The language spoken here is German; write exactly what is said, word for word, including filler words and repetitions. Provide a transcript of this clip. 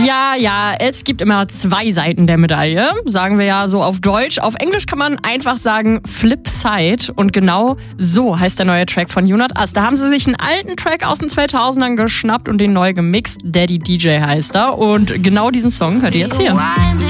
Ja, ja, es gibt immer zwei Seiten der Medaille, sagen wir ja so auf Deutsch. Auf Englisch kann man einfach sagen Flip Side und genau so heißt der neue Track von Junot As. Da haben sie sich einen alten Track aus den zweitausendern geschnappt und den neu gemixt. Daddy D J heißt er und genau diesen Song hört ihr jetzt hier.